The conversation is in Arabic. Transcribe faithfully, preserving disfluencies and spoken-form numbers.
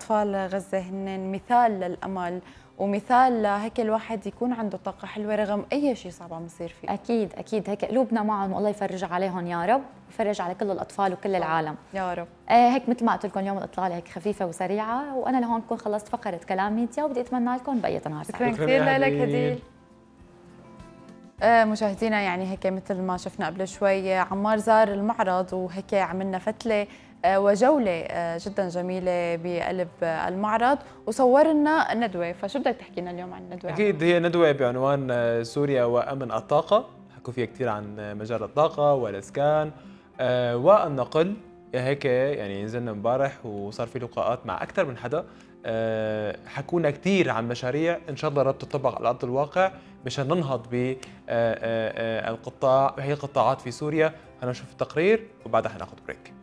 أطفال غزة هن مثال للأمل ومثال لهيك الواحد يكون عنده طاقة حلوة رغم أي شيء صعب عم يصير فيه. أكيد أكيد هيك قلوبنا معهم والله يفرج عليهم يا رب، يفرج على كل الأطفال وكل العالم يا رب. آه هيك مثل ما قلت لكم اليوم الإطلالة هيك خفيفة وسريعة، وأنا لهون بكون خلصت فقرة كلام ميديا وبدي أتمنى لكم بقية نهار سعيد. شكرا كثير لك هديل. آه مشاهدينا يعني هيك مثل ما شفنا قبل شوي عمار زار المعرض وهيك عملنا فتلة وجولة جدا جميلة بقلب المعرض وصور لنا ندوة، فشو بدك تحكي لنا اليوم عن الندوة؟ أكيد هي ندوة بعنوان سوريا وأمن الطاقة، حكوا فيها كثير عن مجال الطاقة والإسكان والنقل. هيك يعني نزلنا امبارح وصار في لقاءات مع أكثر من حدا، حكونا كثير عن مشاريع إن شاء الله رب تطبق على أرض الواقع مشان ننهض بالقطاع هي القطاعات في سوريا. هنشوف التقرير وبعدها حناخذ بريك.